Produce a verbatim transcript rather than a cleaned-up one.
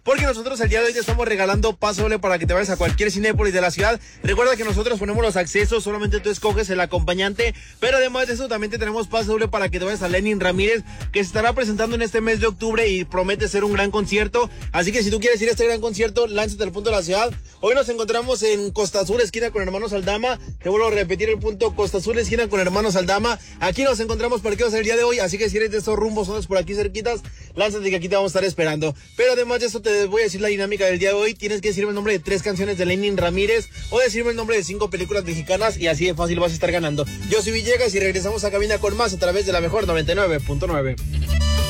porque nosotros el día de hoy te estamos regalando pase doble para que te vayas a cualquier Cinépolis de la ciudad. Recuerda que nosotros ponemos los accesos, solamente tú escoges el acompañante, pero además de eso también te tenemos pase doble para que te vayas a Lenin Ramírez, que se estará presentando en este mes de octubre y promete ser un gran concierto. Así que si tú quieres ir a este gran concierto, lánzate al punto de la ciudad. Hoy nos encontramos en Costa Azul, esquina con Hermanos Aldama. Te vuelvo a repetir el punto: Costa Azul, esquina con Hermanos Aldama. Aquí nos encontramos parqueados el día de hoy, así que si eres de estos rumbos, zonas por aquí cerquitas, lánzate que aquí te vamos a estar esperando. Pero además de eso te voy a decir la dinámica del día de hoy. Tienes que decirme el nombre de tres canciones de Lenin Ramírez o decirme el nombre de cinco películas mexicanas y así de fácil vas a estar ganando. Yo soy Villegas y regresamos a cabina con más a través de la mejor noventa y nueve punto nueve.